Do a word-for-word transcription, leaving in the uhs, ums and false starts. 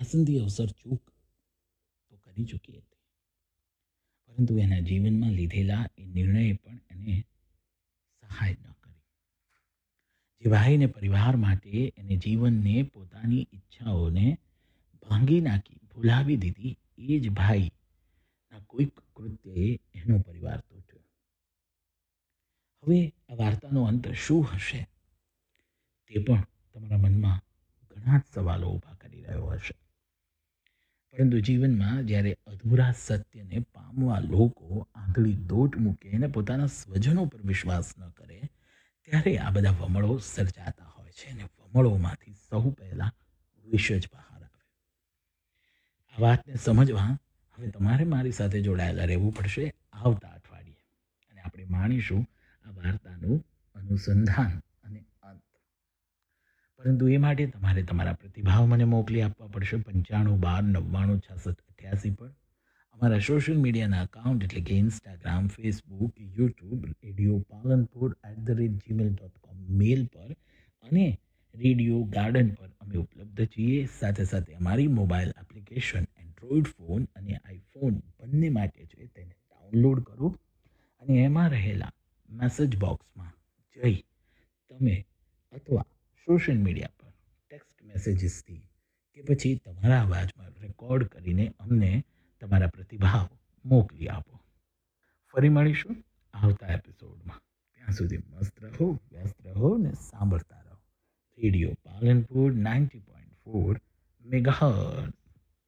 પસંદી અવસર ચૂક તો કરી ચૂકી હતી, પરંતુ એના જીવનમાં લીધેલા એ નિર્ણયે પણ એને સહાય ન કરી. જે ભાઈને પરિવાર માટે એને જીવનને પોતાની ઈચ્છાઓને ભાંગી નાખી ભૂલાવી દીધી, એ જ ભાઈના કોઈક કૃત્યએ એનો પરિવાર તૂટ્યો. હવે આ વાર્તાનો અંત શું હશે તે પણ તમારા મનમાં ઘણા જ સવાલો ઊભા કરી રહ્યો હશે. પરંતુ જીવનમાં જ્યારે અધૂરા સત્યને પામવા લોકો આંગળી દોટ મૂકે અને પોતાના સ્વજનો પર વિશ્વાસ ન કરે, ત્યારે આ બધા વમળો સર્જાતા હોય છે અને વમળોમાંથી સૌ પહેલાં વિષ જ બહાર આવે. આ વાતને સમજવા હવે તમારે મારી સાથે જોડાયેલા રહેવું પડશે આવતા અઠવાડિયે, અને આપણે માણીશું આ વાર્તાનું અનુસંધાન અને અંત. પરંતુ એ માટે તમારે તમારા પ્રતિભાવ મને મોકલી આપવા પડશે પંચાણું બાર નવ્વાણું છાસઠ અઠ્યાસી પર, અમારા સોશિયલ મીડિયાના અકાઉન્ટ એટલે કે Instagram, Facebook, YouTube, radio Palanpur at the rate Gmail dot com મેલ પર અને રેડિયો ગાર્ડન પર અમે ઉપલબ્ધ છીએ. સાથે સાથે અમારી મોબાઈલ એપ્લિકેશન એન્ડ્રોઈડ ફોન અને આઈફોન બંને માટે છે, તેને ડાઉનલોડ કરો અને એમાં રહેલા મેસેજ બોક્સમાં જઈ તમે અથવા સોશિયલ મીડિયા પર ટેક્સ્ટ મેસેજીસથી કે પછી તમારા અવાજમાં રેકોર્ડ કરીને અમને તમારા પ્રતિભાવ મોકલી આપો. ફરી મળીશું આવતા એપિસોડમાં. ત્યાં સુધી મસ્ત રહો, વ્યસ્ત રહો ને સાંભળતા રહો radio Palanpur ninety point four megahertz.